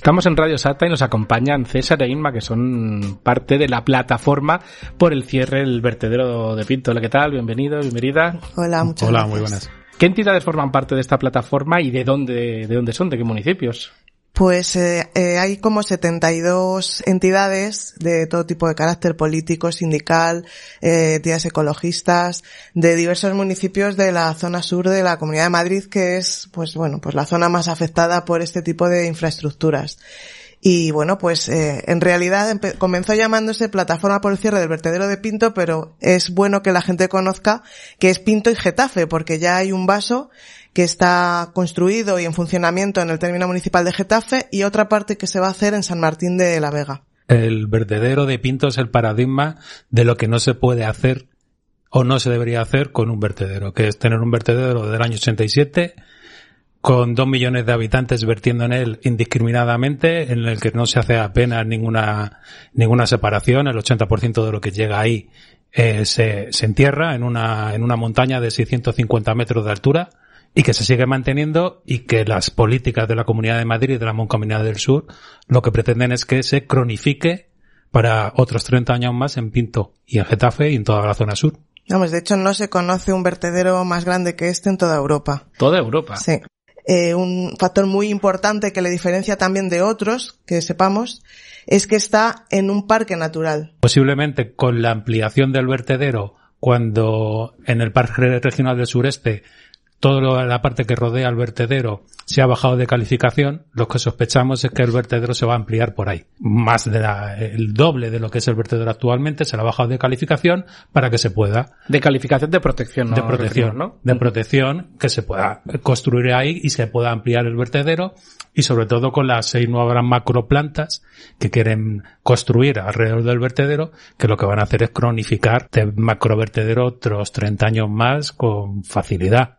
Estamos en Radio Sata y nos acompañan César e Inma, que son parte de la plataforma por el cierre del vertedero de Pinto. Hola, ¿qué tal? Bienvenidos, bienvenida. Hola, muchas Hola, gracias. muy buenas. ¿Qué entidades forman parte de esta plataforma y de dónde son? ¿De qué municipios? Pues hay como 72 entidades de todo tipo de carácter político, sindical, entidades ecologistas, de diversos municipios de la zona sur de la Comunidad de Madrid, que es, pues la zona más afectada por este tipo de infraestructuras. Y bueno, pues en realidad comenzó llamándose Plataforma por el cierre del vertedero de Pinto, pero es bueno que la gente conozca que es Pinto y Getafe, porque ya hay un vaso que está construido y en funcionamiento en el término municipal de Getafe y otra parte que se va a hacer en San Martín de la Vega. El vertedero de Pinto es el paradigma de lo que no se puede hacer o no se debería hacer con un vertedero, que es tener un vertedero del año 87 con 2 millones de habitantes vertiendo en él indiscriminadamente, en el que no se hace apenas ninguna separación. El 80% de lo que llega ahí se entierra en una montaña de 650 metros de altura, y que se sigue manteniendo, y que las políticas de la Comunidad de Madrid y de la Mancomunidad del Sur lo que pretenden es que se cronifique para otros 30 años más en Pinto y en Getafe y en toda la zona sur. Vamos, de hecho no se conoce un vertedero más grande que este en toda Europa. ¿Toda Europa? Sí. Un factor muy importante que le diferencia también de otros, que sepamos, es que está en un parque natural. Posiblemente con la ampliación del vertedero, cuando en el Parque Regional del Sureste toda la parte que rodea el vertedero se ha bajado de calificación, lo que sospechamos es que el vertedero se va a ampliar por ahí. Más el doble de lo que es el vertedero actualmente se le ha bajado de calificación para que se pueda... De calificación de protección, ¿no? De protección, ¿no? De protección, que se pueda construir ahí y se pueda ampliar el vertedero, y sobre todo con las 6 nuevas macroplantas que quieren construir alrededor del vertedero, que lo que van a hacer es cronificar este macrovertedero otros 30 años más con facilidad.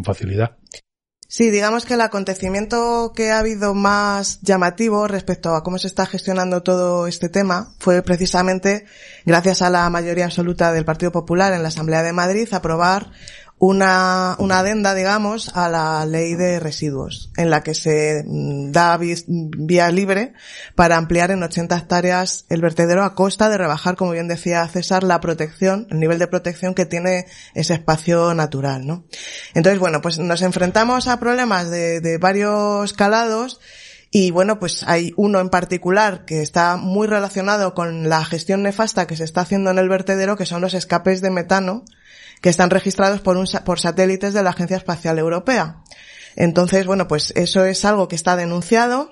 Sí, digamos que el acontecimiento que ha habido más llamativo respecto a cómo se está gestionando todo este tema fue precisamente gracias a la mayoría absoluta del Partido Popular en la Asamblea de Madrid aprobar una adenda, digamos, a la ley de residuos, en la que se da vía libre para ampliar en 80 hectáreas el vertedero a costa de rebajar, como bien decía César, la protección, el nivel de protección que tiene ese espacio natural, ¿no? Entonces, bueno, pues nos enfrentamos a problemas de varios calados. Y bueno, pues hay uno en particular que está muy relacionado con la gestión nefasta que se está haciendo en el vertedero, que son los escapes de metano que están registrados por satélites de la Agencia Espacial Europea. Entonces, bueno, pues eso es algo que está denunciado.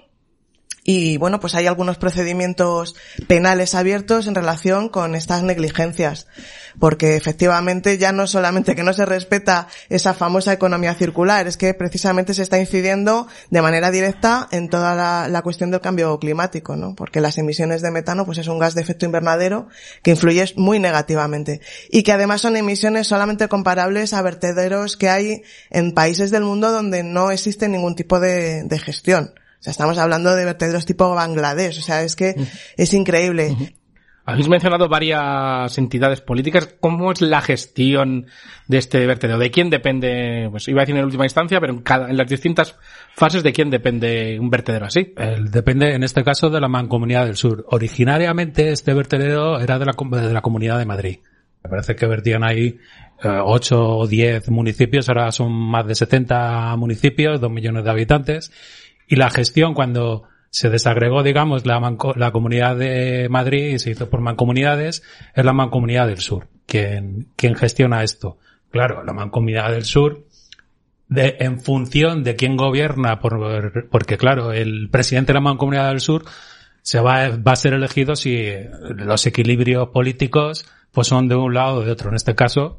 Y bueno, pues hay algunos procedimientos penales abiertos en relación con estas negligencias, porque efectivamente ya no solamente que no se respeta esa famosa economía circular, es que precisamente se está incidiendo de manera directa en toda la cuestión del cambio climático, ¿no? Porque las emisiones de metano pues es un gas de efecto invernadero que influye muy negativamente y que además son emisiones solamente comparables a vertederos que hay en países del mundo donde no existe ningún tipo de gestión. O sea, estamos hablando de vertederos tipo Bangladesh, o sea, es que es increíble. Habéis mencionado varias entidades políticas. ¿Cómo es la gestión de este vertedero? ¿De quién depende? Pues iba a decir en última instancia, pero en las distintas fases, ¿de quién depende un vertedero así? Depende, en este caso, de la Mancomunidad del Sur. Originariamente, este vertedero era de la Comunidad de Madrid. Me parece que vertían ahí 8 o 10 municipios, ahora son más de 70 municipios, 2 millones de habitantes. Y la gestión, cuando se desagregó, digamos, la Comunidad de Madrid y se hizo por mancomunidades, es la Mancomunidad del Sur quien gestiona esto. Claro, la Mancomunidad del Sur, en función de quién gobierna, porque claro, el presidente de la Mancomunidad del Sur va a ser elegido si los equilibrios políticos pues son de un lado o de otro. En este caso,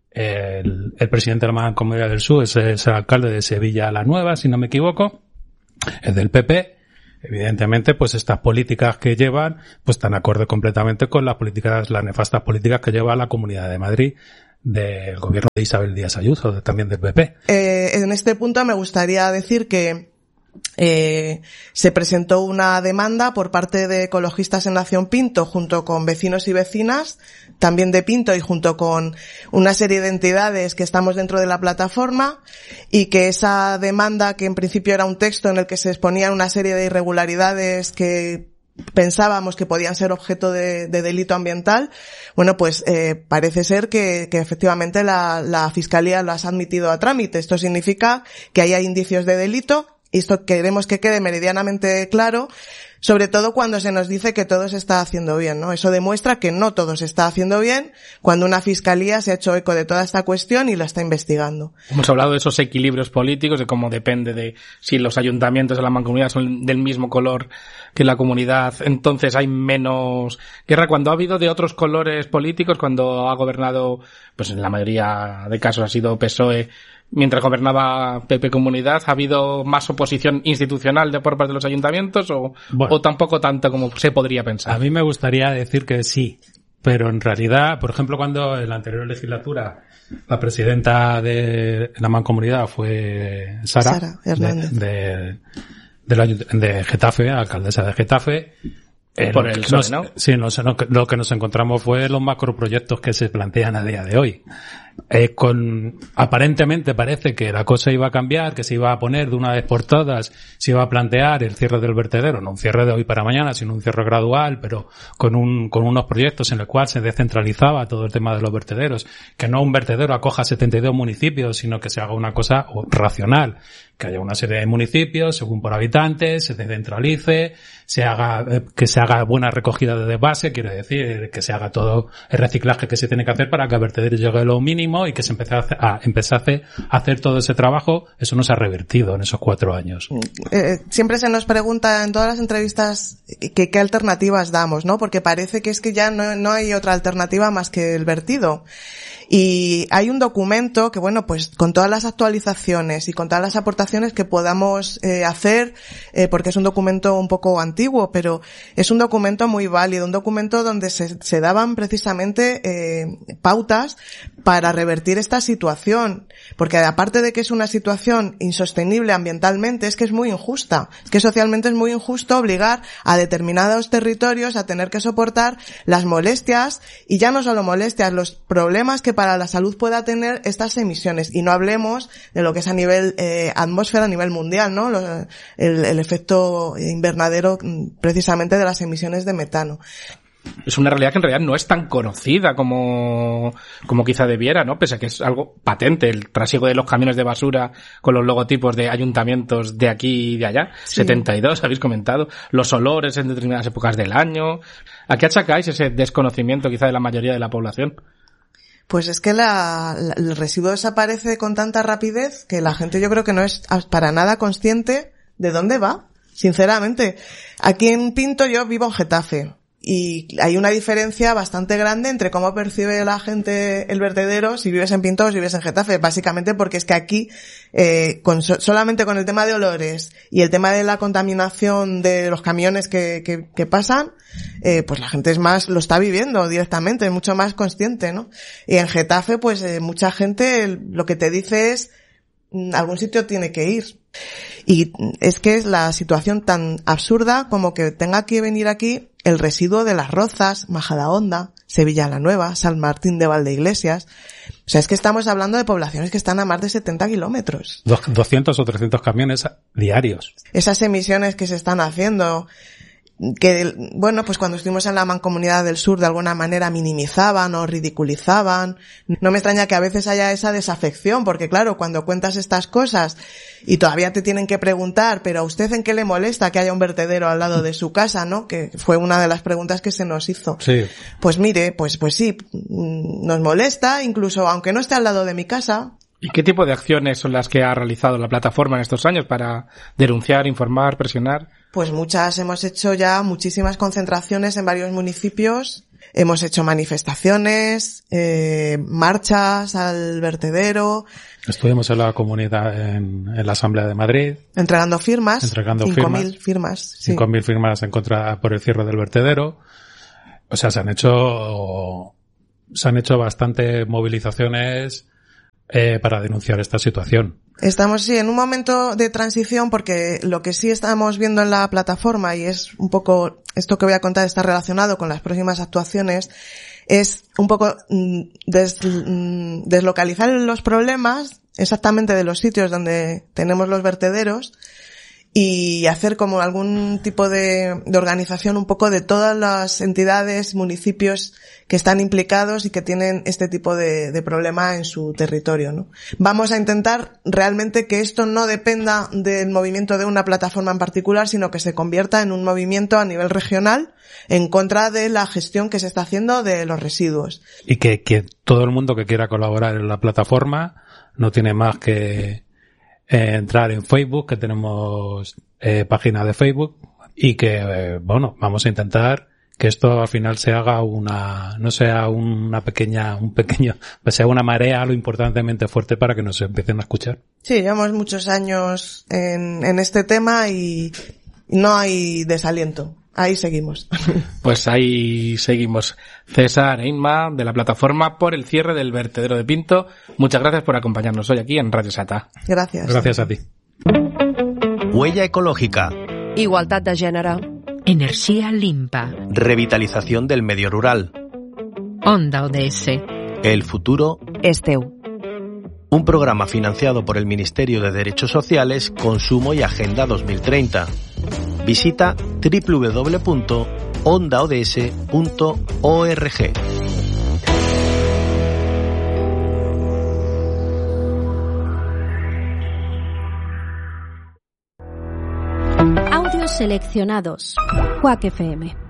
el presidente de la Mancomunidad del Sur es el alcalde de Sevilla la Nueva, si no me equivoco. Es del PP. Evidentemente, pues estas políticas que llevan, pues están acorde completamente con las nefastas políticas que lleva la Comunidad de Madrid del gobierno de Isabel Díaz Ayuso, también del PP. En este punto me gustaría decir que se presentó una demanda por parte de ecologistas en Nación Pinto junto con vecinos y vecinas también de Pinto y junto con una serie de entidades que estamos dentro de la plataforma, y que esa demanda, que en principio era un texto en el que se exponían una serie de irregularidades que pensábamos que podían ser objeto de delito ambiental, bueno, pues parece ser que efectivamente la Fiscalía las ha admitido a trámite. Esto significa que ahí hay indicios de delito. Y esto queremos que quede meridianamente claro, sobre todo cuando se nos dice que todo se está haciendo bien, ¿no? Eso demuestra que no todo se está haciendo bien cuando una fiscalía se ha hecho eco de toda esta cuestión y la está investigando. Hemos hablado de esos equilibrios políticos, de cómo depende de si los ayuntamientos de la mancomunidad son del mismo color que la comunidad, entonces hay menos guerra. Cuando ha habido de otros colores políticos, cuando ha gobernado, pues en la mayoría de casos ha sido PSOE, mientras gobernaba PP Comunidad, ¿ha habido más oposición institucional de por parte de los ayuntamientos o tampoco tanto como se podría pensar? A mí me gustaría decir que sí, pero en realidad, por ejemplo, cuando en la anterior legislatura la presidenta de la Mancomunidad fue Sara Hernández de Getafe, alcaldesa de Getafe, por el PSOE, ¿no? Sí, lo que nos encontramos fue los macroproyectos que se plantean a día de hoy. Aparentemente parece que la cosa iba a cambiar, que se iba a poner de una vez por todas, se iba a plantear el cierre del vertedero, no un cierre de hoy para mañana, sino un cierre gradual, pero con unos proyectos en el cual se descentralizaba todo el tema de los vertederos, que no un vertedero acoja 72 municipios, sino que se haga una cosa racional, que haya una serie de municipios según por habitantes, se descentralice, que se haga buena recogida de base, quiero decir, que se haga todo el reciclaje que se tiene que hacer para que el vertedero llegue a lo mínimo y que se empezase a hacer todo ese trabajo. Eso no se ha revertido en esos 4 años. Siempre se nos pregunta en todas las entrevistas qué alternativas damos, ¿no? Porque parece que es que ya no hay otra alternativa más que el vertido. Y hay un documento que, bueno, pues con todas las actualizaciones y con todas las aportaciones que podamos hacer, porque es un documento un poco antiguo, pero es un documento muy válido, un documento donde se daban precisamente pautas para revertir esta situación, porque aparte de que es una situación insostenible ambientalmente, es que es muy injusta, es que socialmente es muy injusto obligar a determinados territorios a tener que soportar las molestias, y ya no solo molestias, los problemas que para la salud pueda tener estas emisiones, y no hablemos de lo que es a nivel atmósfera, a nivel mundial, ¿no? El efecto invernadero precisamente de las emisiones de metano. Es una realidad que en realidad no es tan conocida como quizá debiera, ¿no? Pese a que es algo patente, el trasiego de los camiones de basura con los logotipos de ayuntamientos de aquí y de allá. Sí. 72, habéis comentado. Los olores en determinadas épocas del año. ¿A qué achacáis ese desconocimiento quizá de la mayoría de la población? Pues es que el residuo desaparece con tanta rapidez que la gente, yo creo que no es para nada consciente de dónde va, sinceramente. Aquí en Pinto yo vivo en Getafe. Y hay una diferencia bastante grande entre cómo percibe la gente el vertedero si vives en Pinto o si vives en Getafe, básicamente porque es que aquí solamente con el tema de olores y el tema de la contaminación de los camiones que pasan, pues la gente lo está viviendo directamente, es mucho más consciente, ¿no? Y en Getafe, pues mucha gente lo que te dice es algún sitio tiene que ir. Y es que es la situación tan absurda como que tenga que venir aquí el residuo de Las Rozas, Majadahonda, Sevilla la Nueva, San Martín de Valdeiglesias. O sea, es que estamos hablando de poblaciones que están a más de 70 kilómetros. 200 o 300 camiones diarios. Esas emisiones que se están haciendo, que, bueno, pues cuando estuvimos en la Mancomunidad del Sur de alguna manera minimizaban o ridiculizaban. No me extraña que a veces haya esa desafección, porque claro, cuando cuentas estas cosas y todavía te tienen que preguntar, pero ¿a usted en qué le molesta que haya un vertedero al lado de su casa, no? Que fue una de las preguntas que se nos hizo. Sí. Pues mire, pues sí, nos molesta, incluso aunque no esté al lado de mi casa. ¿Y qué tipo de acciones son las que ha realizado la plataforma en estos años para denunciar, informar, presionar? Pues hemos hecho ya muchísimas concentraciones en varios municipios, hemos hecho manifestaciones, marchas al vertedero. Estuvimos en la comunidad en la Asamblea de Madrid. Entregando firmas. 5.000 firmas. Sí. 5.000 firmas en contra por el cierre del vertedero. O sea, se han hecho bastantes movilizaciones para denunciar esta situación. Estamos, sí, en un momento de transición, porque lo que sí estamos viendo en la plataforma, y es un poco, esto que voy a contar está relacionado con las próximas actuaciones, es un poco deslocalizar los problemas exactamente de los sitios donde tenemos los vertederos y hacer como algún tipo de organización un poco de todas las entidades, municipios que están implicados y que tienen este tipo de problema en su territorio, ¿no? Vamos a intentar realmente que esto no dependa del movimiento de una plataforma en particular, sino que se convierta en un movimiento a nivel regional en contra de la gestión que se está haciendo de los residuos. Y que todo el mundo que quiera colaborar en la plataforma no tiene más que entrar en Facebook, que tenemos página de Facebook, y que vamos a intentar que esto al final se haga no sea sea una marea lo importantemente fuerte para que nos empiecen a escuchar. Sí, llevamos muchos años en este tema y no hay desaliento. Ahí seguimos. Pues ahí seguimos. César e Inma, de la plataforma por el cierre del vertedero de Pinto. Muchas gracias por acompañarnos hoy aquí en Radio Sata. Gracias. Gracias a ti. Huella ecológica. Igualtat de gènere. Energía limpa. Revitalización del medio rural. Onda ODS. El futuro És teu. Un programa financiado por el Ministerio de Derechos Sociales, Consumo y Agenda 2030. Visita www.ondaods.org. Audios seleccionados. Quack FM.